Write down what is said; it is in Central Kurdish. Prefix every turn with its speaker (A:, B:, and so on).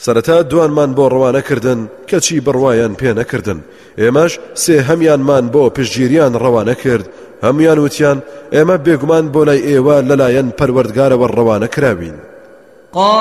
A: سەرەتا دوانمان بۆ ڕەوانەکردن کەچی بڕوایان پێ نەکردن ئێمەش هەمیانمان بۆ پشتگیریان ڕەوانە کرد هەمویان وتیان ئێمە بێگومان بۆ لای ئێوە لەلایەن پەروەردگارەوە ڕەوانە کراوین